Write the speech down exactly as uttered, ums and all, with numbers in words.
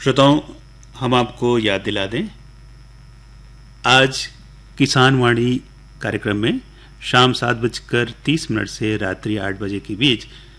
श्रोताओं, हम आपको याद दिला दें, आज किसान वाणी कार्यक्रम में शाम सात बजकर तीस मिनट से रात्रि आठ बजे के बीच